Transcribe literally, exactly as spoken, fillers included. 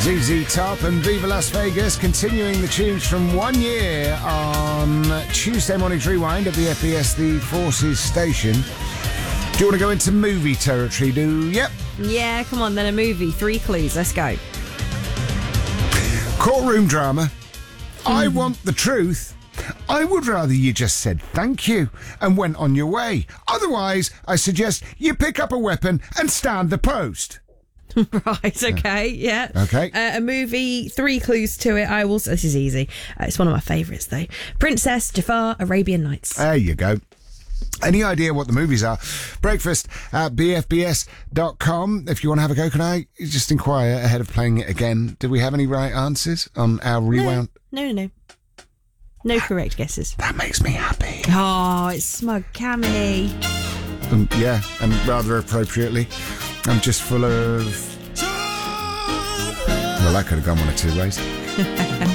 Z Z Top and Viva Las Vegas continuing the tunes from one year on Tuesday Morning's Rewind at the F B S The Forces station. Do you want to go into movie territory? Do Yep. Yeah, come on then, a movie. Three clues. Let's go. Courtroom drama. Mm. I want the truth. I would rather you just said thank you and went on your way. Otherwise, I suggest you pick up a weapon and stand the post. Right, okay, yeah. Okay. Uh, a movie, three clues to it. I will. This is easy. Uh, it's one of my favourites, though. Princess, Jafar, Arabian Nights. There you go. Any idea what the movies are? Breakfast at b f b s dot com. If you want to have a go, can I just inquire ahead of playing it again? Did we have any right answers on our rewound? No, no, no. No correct guesses. That makes me happy. Oh, it's smug Cammy. Um, yeah, and rather appropriately, I'm just full of... Well, that could have gone one of two ways.